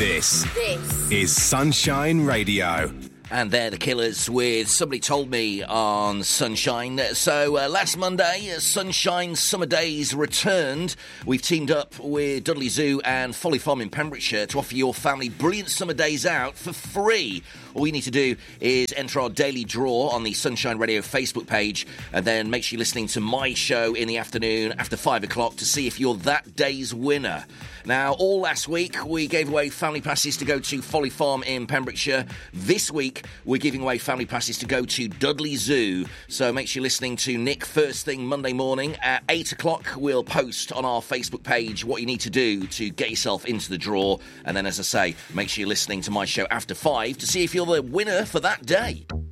This is Sunshine Radio. And they're the Killers with Somebody Told Me on Sunshine. So last Monday, Sunshine Summer Days returned. We've teamed up with Dudley Zoo and Folly Farm in Pembrokeshire to offer your family brilliant summer days out for free. All you need to do is enter our daily draw on the Sunshine Radio Facebook page, and then make sure you're listening to my show in the afternoon after 5 o'clock to see if you're that day's winner. Now, all last week, we gave away family passes to go to Folly Farm in Pembrokeshire. This week, we're giving away family passes to go to Dudley Zoo. So make sure you're listening to Nick first thing Monday morning at 8 o'clock. We'll post on our Facebook page what you need to do to get yourself into the draw. And then, as I say, make sure you're listening to my show after 5 to see if you're the winner for that day.